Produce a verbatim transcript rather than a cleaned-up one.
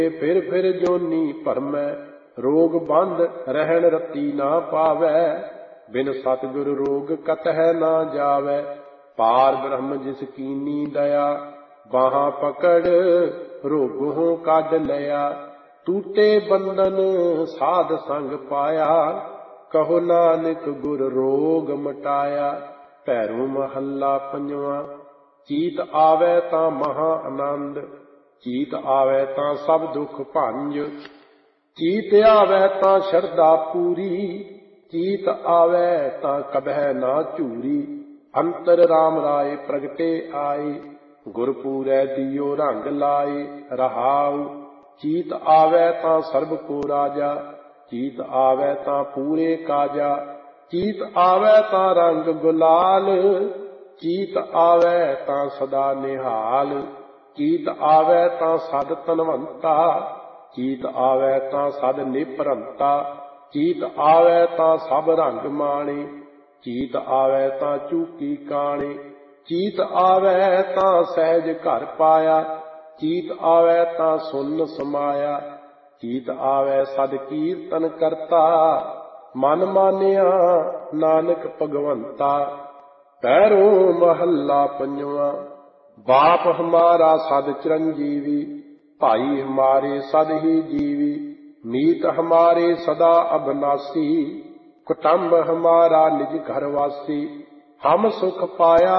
फिर फिर जोनी भरमै, रोग बंद रहन रती ना पावै। बिन सतगुर रोग कतह ना जावै, पार ब्रह्म जिस कीनी दया। बाहां पकड़ रोगों काढ लया, टूटे बंधन साध संग पाया। कहो नानक गुर रोग मटाया। भैरो महला पंजवा। चीत आवे तां महा आनंद, चीत आवे तां सब दुख भंज। चीत आवे तां शरधा पूरी, चीत आवे तां कबह ना चूरी। अंतर राम राय प्रगटे आए, गुरपूरै दियो रंग लाए। रहाउ चीत आवे तां सर्ब को राजा, चीत आवे तां पूरे काजा। चीत आवे तां रंग गुलाल, चीत आवे तां सदा निहाल। चीत आवे तां सद तनवंता, चीत आवे तां सद निपरंता। चीत आवे तां सब रंग माणे, चीत आवे तां चूकी काणे। चीत आवे तां सहज घर पाया, चीत आवे तां सुन समाया। चीत आवे सद कीर्तन करता, मन मानिया नानक भगवंता। पैरो महला पंजवा। बाप हमारा सद चिरंजीवी, भाई हमारे सद ही जीवी। मीत हमारे सदा अबनासी, कुटुंब हमारा निज घर वासी। हम सुख पाया